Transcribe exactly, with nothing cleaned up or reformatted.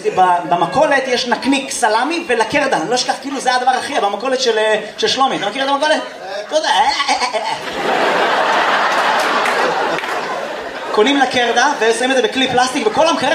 במקולת יש נקניק סלמי ולקרדה, אני לא אשכח, כאילו זה הדבר הכי, במקולת של שלומי, אתה מכיר את המקולת? תודה. קונים לקרדה ושמים את זה בכלי פלסטיק וכל המקרר